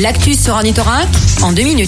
L'actu sur Ornithorynque en 2 minutes.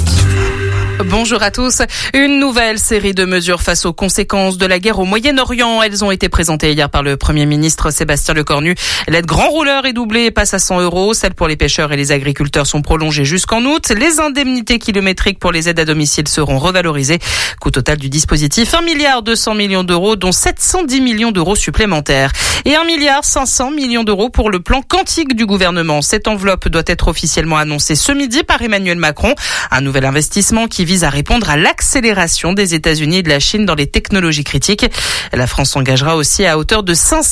Bonjour à tous. Une nouvelle série de mesures face aux conséquences de la guerre au Moyen-Orient. Elles ont été présentées hier par le Premier ministre Sébastien Lecornu. L'aide grand rouleur est doublée et passe à 100 €. Celles pour les pêcheurs et les agriculteurs sont prolongées jusqu'en août. Les indemnités kilométriques pour les aides à domicile seront revalorisées. Coût total du dispositif, 1,2 milliard d'euros, dont 710 millions d'euros supplémentaires. Et 1,5 milliard d'euros pour le plan quantique du gouvernement. Cette enveloppe doit être officiellement annoncée ce midi par Emmanuel Macron. Un nouvel investissement qui vise à répondre à l'accélération des États-Unis et de la Chine dans les technologies critiques. La France s'engagera aussi à hauteur de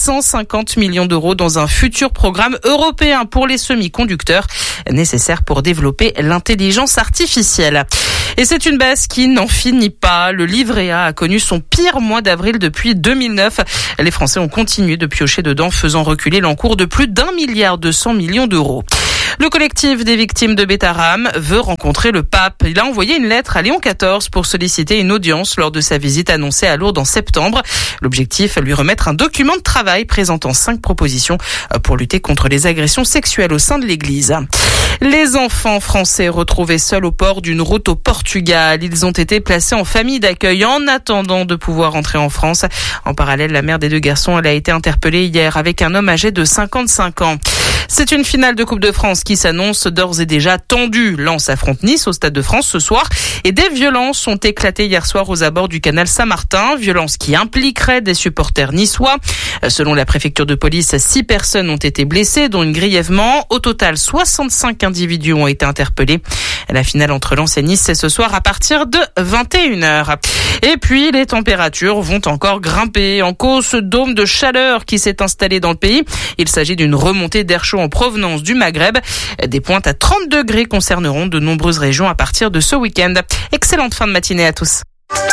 550 millions d'euros dans un futur programme européen pour les semi-conducteurs nécessaires pour développer l'intelligence artificielle. Et c'est une baisse qui n'en finit pas. Le livret A a connu son pire mois d'avril depuis 2009. Les Français ont continué de piocher dedans, faisant reculer l'encours de plus d'1,2 milliard d'euros. Le collectif des victimes de Betaram veut rencontrer le pape. Il a envoyé une lettre à Léon XIV pour solliciter une audience lors de sa visite annoncée à Lourdes en septembre. L'objectif, lui remettre un document de travail présentant 5 propositions pour lutter contre les agressions sexuelles au sein de l'Église. Les enfants français retrouvés seuls au port d'une route au Portugal. Ils ont été placés en famille d'accueil en attendant de pouvoir entrer en France. En parallèle, la mère des 2 garçons, elle a été interpellée hier avec un homme âgé de 55 ans. C'est une finale de Coupe de France qui s'annonce d'ores et déjà tendue. Lens affronte Nice au Stade de France ce soir et des violences ont éclaté hier soir aux abords du canal Saint-Martin. Violences qui impliqueraient des supporters niçois. Selon la préfecture de police, 6 personnes ont été blessées, dont une grièvement. Au total, 65 individus ont été interpellés. La finale entre Lens et Nice, c'est ce soir à partir de 21h. Et puis, les températures vont encore grimper. En cause, ce dôme de chaleur qui s'est installé dans le pays. Il s'agit d'une remontée d'air chaud en provenance du Maghreb. Des pointes à 30 degrés concerneront de nombreuses régions à partir de ce week-end. Excellente fin de matinée à tous.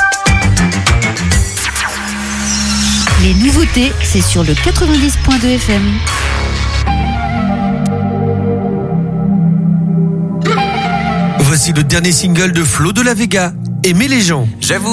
Les nouveautés, c'est sur le 90.2 FM. Voici le dernier single de Flo de la Vega, Aimer les gens. J'avoue.